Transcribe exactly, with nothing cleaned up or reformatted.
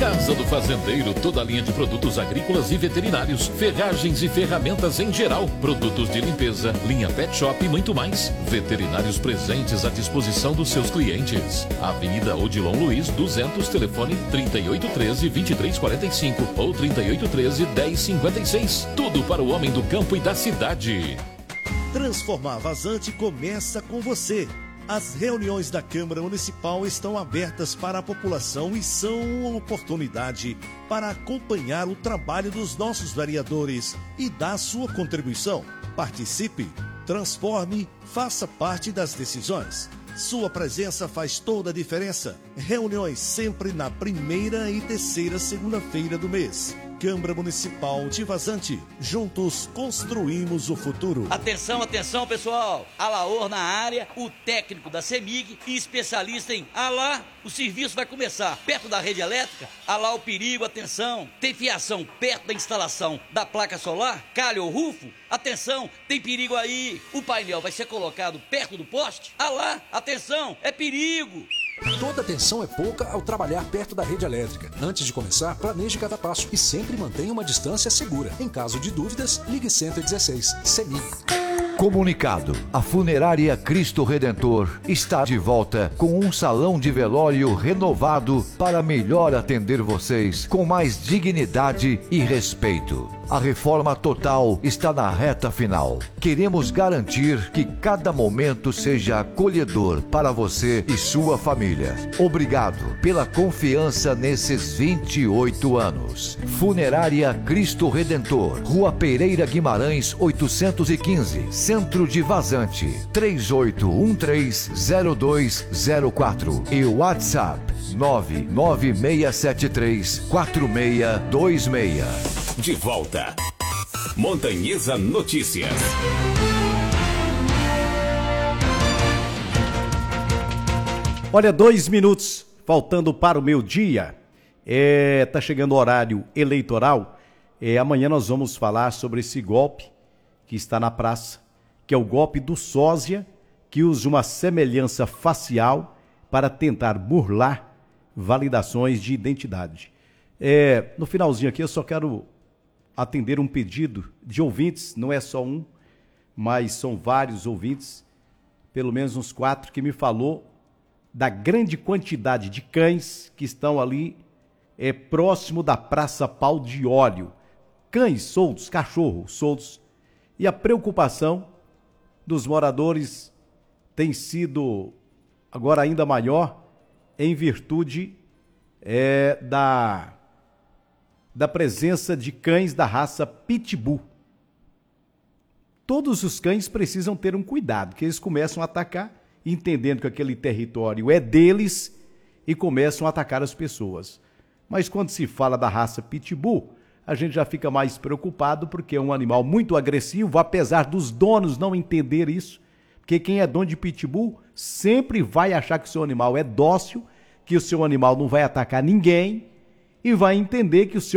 Casa do Fazendeiro, toda a linha de produtos agrícolas e veterinários, ferragens e ferramentas em geral, produtos de limpeza, linha pet shop e muito mais. Veterinários presentes à disposição dos seus clientes. Avenida Odilon Luiz, duzentos, telefone trinta e oito treze, vinte e três quarenta e cinco ou trinta e oito treze, dez cinquenta e seis. Tudo para o homem do campo e da cidade. Transformar Vazante começa com você. As reuniões da Câmara Municipal estão abertas para a população e são uma oportunidade para acompanhar o trabalho dos nossos vereadores e dar sua contribuição. Participe, transforme, faça parte das decisões. Sua presença faz toda a diferença. Reuniões sempre na primeira e terceira segunda-feira do mês. Câmara Municipal de Vazante. Juntos construímos o futuro. Atenção, atenção, pessoal. Alaor na área, o técnico da CEMIG e especialista em Alá. O serviço vai começar perto da rede elétrica. Alá o perigo, atenção. Tem fiação perto da instalação da placa solar? Calha ou rufo? Atenção, tem perigo aí. O painel vai ser colocado perto do poste? Alá, atenção, é perigo. Toda atenção é pouca ao trabalhar perto da rede elétrica. Antes de começar, planeje cada passo e sempre mantenha uma distância segura. Em caso de dúvidas, ligue cento e dezesseis. CEMIG. Comunicado: a Funerária Cristo Redentor está de volta com um salão de velório renovado para melhor atender vocês com mais dignidade e respeito. A reforma total está na reta final. Queremos garantir que cada momento seja acolhedor para você e sua família. Obrigado pela confiança nesses vinte e oito anos. Funerária Cristo Redentor, Rua Pereira Guimarães, oitocentos e quinze, Centro de Vazante, três oito um três, zero dois zero quatro e WhatsApp nove nove seis sete três, quatro seis dois seis. De volta. Montanhesa Notícias. Olha, dois minutos faltando para o meio-dia. É, tá chegando o horário eleitoral. É, amanhã nós vamos falar sobre esse golpe que está na praça, que é o golpe do sósia, que usa uma semelhança facial para tentar burlar validações de identidade. É, no finalzinho aqui eu só quero atender um pedido de ouvintes, não é só um, mas são vários ouvintes, pelo menos uns quatro, que me falou da grande quantidade de cães que estão ali é, próximo da Praça Pau de Óleo. Cães soltos, cachorros soltos. E a preocupação dos moradores tem sido agora ainda maior em virtude é, da... da presença de cães da raça Pitbull. Todos os cães precisam ter um cuidado, que eles começam a atacar, entendendo que aquele território é deles, e começam a atacar as pessoas. Mas quando se fala da raça Pitbull, a gente já fica mais preocupado, porque é um animal muito agressivo, apesar dos donos não entender isso, porque quem é dono de Pitbull sempre vai achar que o seu animal é dócil, que o seu animal não vai atacar ninguém, e vai entender que o seu